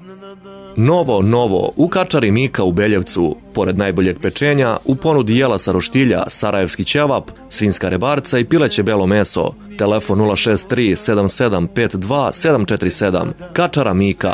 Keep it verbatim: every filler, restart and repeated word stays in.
Novo, novo, u kačari Mika u Beljevcu. Pored najboljeg pečenja, u ponudi jela sa roštilja, sarajevski ćevap, svinjska rebarca i pileće belo meso. Telefon nula šest tri sedam sedam pet dva sedam četiri sedam. Kačara Mika.